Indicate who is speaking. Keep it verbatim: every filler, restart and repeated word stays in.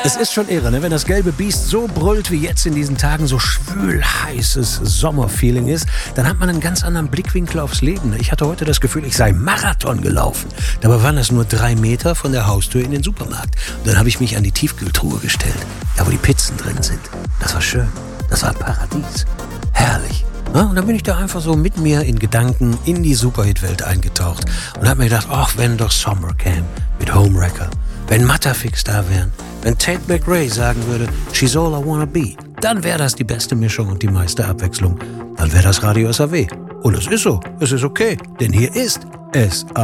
Speaker 1: Es ist schon irre, ne? Wenn das gelbe Biest so brüllt wie jetzt in diesen Tagen, so schwül heißes Sommerfeeling ist, dann hat man einen ganz anderen Blickwinkel aufs Leben. Ne? Ich hatte heute das Gefühl, ich sei Marathon gelaufen. Dabei waren das nur drei Meter von der Haustür in den Supermarkt. Und dann habe ich mich an die Tiefkühltruhe gestellt, da wo die Pizzen drin sind. Das war schön. Das war ein Paradies. Herrlich. Ja, und dann bin ich da einfach so mit mir in Gedanken in die Superhit-Welt eingetaucht und habe mir gedacht, ach, wenn doch Summer käme mit Homewrecker, wenn Matterfix da wären, wenn Tate McRae sagen würde, she's all I wanna be, dann wäre das die beste Mischung und die meiste Abwechslung. Dann wäre das Radio S A W. Und es ist so, es ist okay, denn hier ist S A W.